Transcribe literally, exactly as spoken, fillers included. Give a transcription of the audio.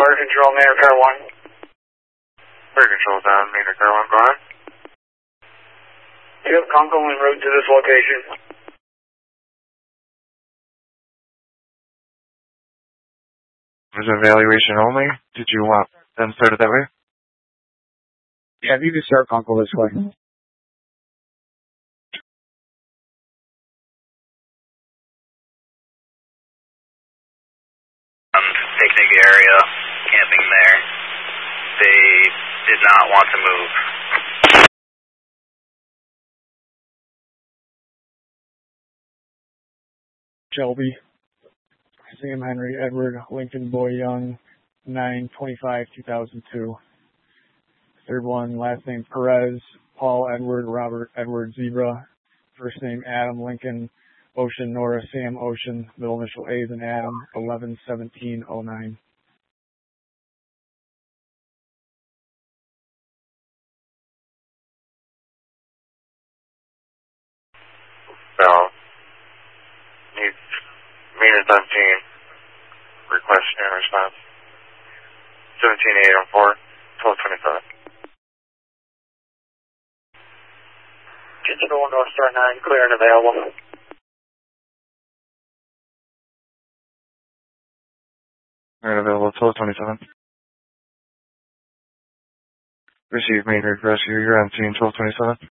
Air Control, Mayor Car one. Air Control down, Mayor Car one, go ahead. Yep, Conkle en route to this location. Was it evaluation only? Did you want them started that way? Yeah, if you could start Conkle this way. Um, picnic area, camping there. They did not want to move. Shelby, Sam Henry, Edward, Lincoln Boy Young, nine twenty-five two thousand two. Third one, last name Perez, Paul Edward, Robert Edward Zebra. First name Adam Lincoln, Ocean Nora Sam Ocean, middle initial A is in Adam, eleven seventeen oh nine. So, needs maintenance on team. Request and response. seventeen eight oh four, twelve twenty-five. Digital North Star nine, clear and available. Alright, available, twelve twenty-seven. Receive main request here, you're on scene, twelve twenty-seven.